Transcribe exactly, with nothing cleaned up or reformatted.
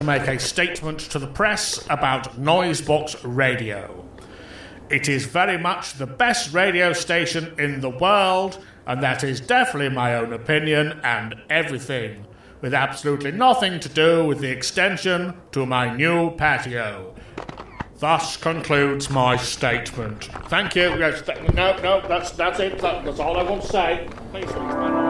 make a statement to the press about Noisebox Radio. It is very much the best radio station in the world, and that is definitely my own opinion and everything, with absolutely nothing to do with the extension to my new patio. Thus concludes my statement. Thank you. Yes, th- no, no, that's that's it. That, that's all I want to say. Please, please,